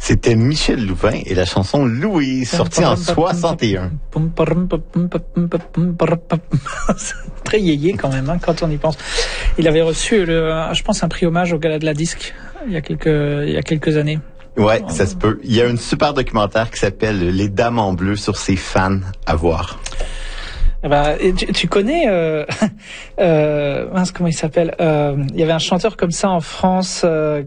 C'était Michel Louvain et la chanson Louise, sortie en 61. Très yéyé quand même, quand on y pense. Il avait reçu, je pense, un prix hommage au Gala de la Disque il y a quelques années. Ouais, ça se peut. Il y a un super documentaire qui s'appelle Les Dames en bleu sur ses fans à voir. Tu connais comment il s'appelle, il y avait un chanteur comme ça en France,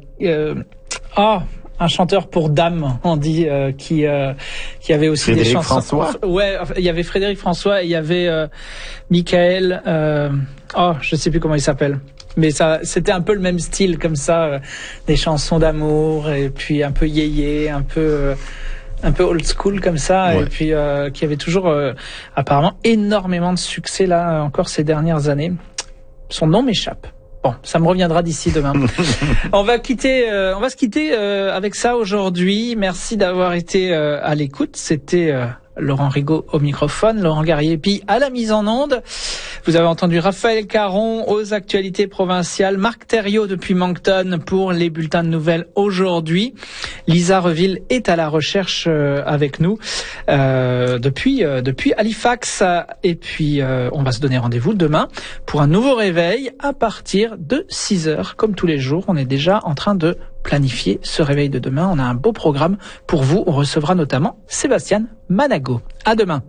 un chanteur pour dames, on dit, qui avait aussi Frédéric des chansons. François. Ouais, il y avait Frédéric François et il y avait Michael. Je sais plus comment il s'appelle. Mais ça, c'était un peu le même style comme ça, des chansons d'amour et puis un peu yéyé, un peu old school comme ça, ouais. Et puis qui avait toujours apparemment énormément de succès là encore ces dernières années. Son nom m'échappe. Bon, ça me reviendra d'ici demain. On va se quitter avec ça aujourd'hui. Merci d'avoir été à l'écoute. C'était Laurent Rigaud au microphone, Laurent Garriépi à la mise en onde. Vous avez entendu Raphaël Caron aux actualités provinciales, Marc Thériault depuis Moncton pour les bulletins de nouvelles aujourd'hui. Lisa Reville est à la recherche avec nous depuis Halifax. Et puis on va se donner rendez-vous demain pour un nouveau réveil à partir de 6h. Comme tous les jours, on est déjà en train de planifier ce réveil de demain. On a un beau programme pour vous. On recevra notamment Sébastien Manago. À demain.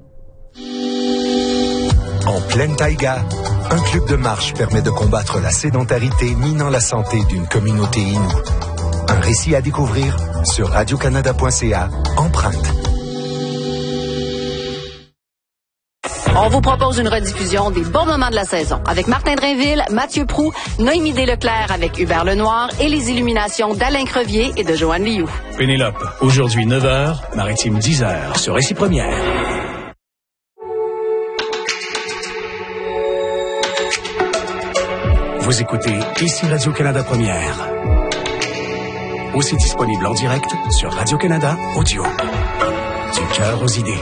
En pleine taïga, un club de marche permet de combattre la sédentarité minant la santé d'une communauté inoue. Un récit à découvrir sur radiocanada.ca, Empreinte. On vous propose une rediffusion des bons moments de la saison avec Martin Drainville, Mathieu Proulx, Noémie Desleclerc avec Hubert Lenoir et les illuminations d'Alain Crevier et de Joanne Liou. Pénélope, aujourd'hui 9h, Maritime 10h sur Récit Première. Vous écoutez ici Radio-Canada Première. Aussi disponible en direct sur Radio-Canada Audio. Du cœur aux idées.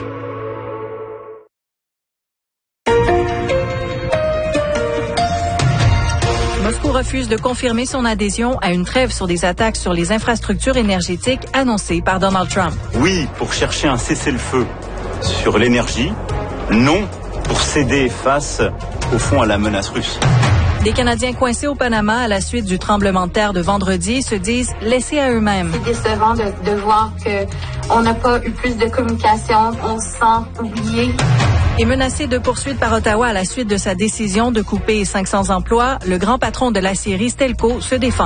Moscou refuse de confirmer son adhésion à une trêve sur des attaques sur les infrastructures énergétiques annoncées par Donald Trump. Oui, pour chercher un cessez-le-feu sur l'énergie. Non, pour céder face, au fond, à la menace russe. Des Canadiens coincés au Panama à la suite du tremblement de terre de vendredi se disent laissés à eux-mêmes. C'est décevant de voir qu'on n'a pas eu plus de communication, on se sent oublié. Et menacé de poursuite par Ottawa à la suite de sa décision de couper 500 emplois, le grand patron de l'aciérie Stelco se défend.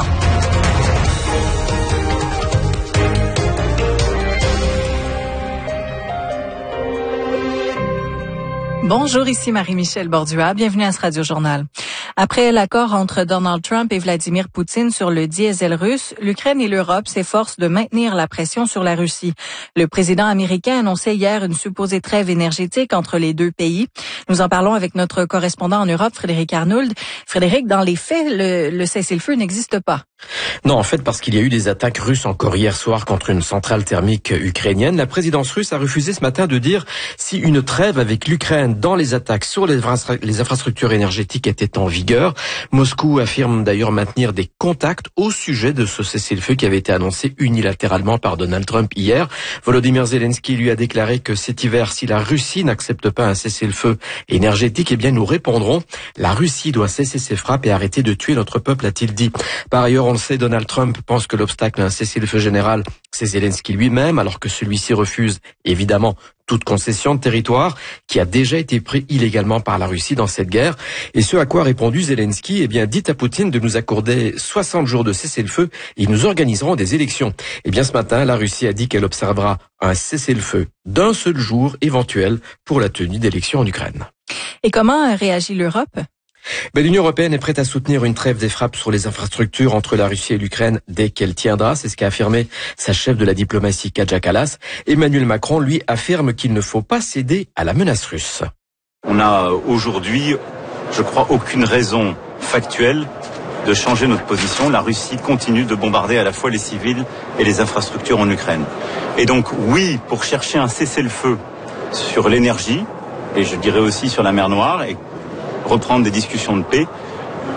Bonjour, ici Marie-Michel Bordua. Bienvenue à ce Radio-Journal. Après l'accord entre Donald Trump et Vladimir Poutine sur le diesel russe, l'Ukraine et l'Europe s'efforcent de maintenir la pression sur la Russie. Le président américain annonçait hier une supposée trêve énergétique entre les deux pays. Nous en parlons avec notre correspondant en Europe, Frédéric Arnould. Frédéric, dans les faits, le cessez-le-feu n'existe pas. Non, en fait, parce qu'il y a eu des attaques russes encore hier soir contre une centrale thermique ukrainienne. La présidence russe a refusé ce matin de dire si une trêve avec l'Ukraine dans les attaques sur les infrastructures énergétiques était en vigueur. Moscou affirme d'ailleurs maintenir des contacts au sujet de ce cessez-le-feu qui avait été annoncé unilatéralement par Donald Trump hier. Volodymyr Zelensky lui a déclaré que cet hiver, si la Russie n'accepte pas un cessez-le-feu énergétique, eh bien nous répondrons. La Russie doit cesser ses frappes et arrêter de tuer notre peuple, a-t-il dit. Par ailleurs, on le sait, Donald Trump pense que l'obstacle à un cessez-le-feu général, c'est Zelensky lui-même, alors que celui-ci refuse évidemment toute concession de territoire qui a déjà été pris illégalement par la Russie dans cette guerre. Et ce à quoi a répondu Zelensky, eh bien, dites à Poutine de nous accorder 60 jours de cessez-le-feu et nous organiserons des élections. Eh bien, ce matin, la Russie a dit qu'elle observera un cessez-le-feu d'un seul jour éventuel pour la tenue d'élections en Ukraine. Et comment réagit l'Europe? L'Union européenne est prête à soutenir une trêve des frappes sur les infrastructures entre la Russie et l'Ukraine dès qu'elle tiendra. C'est ce qu'a affirmé sa chef de la diplomatie, Kaja Kallas. Emmanuel Macron, lui, affirme qu'il ne faut pas céder à la menace russe. On n'a aujourd'hui, je crois, aucune raison factuelle de changer notre position. La Russie continue de bombarder à la fois les civils et les infrastructures en Ukraine. Et donc, oui, pour chercher un cessez-le-feu sur l'énergie, et je dirais aussi sur la mer Noire, et reprendre des discussions de paix,